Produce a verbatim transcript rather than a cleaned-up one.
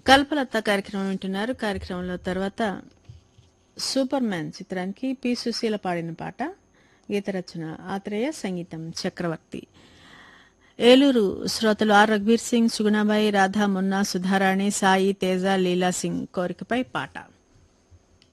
కల్పలత కార్యక్రమం వింటున్నారు. కార్యక్రమంలో తర్వాత సూపర్ మ్యాన్ చిత్రానికి పి సుశీల పాడిన పాట. గీత రచన ఆత్రేయ, సంగీతం చక్రవర్తి. ఏలూరు శ్రోతలు ఆర్ రఘువీర్ సింగ్, సుగుణాబాయి, రాధా, మున్నా, సుధారాణి, సాయి, తేజ, లీలా సింగ్ కోరికపై పాట.